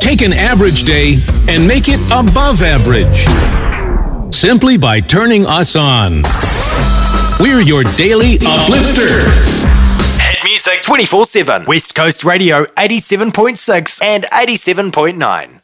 Take an average day and make it above average. Simply by turning us on. We're your daily uplifter. Hit music 24/7. West Coast Radio 87.6 and 87.9.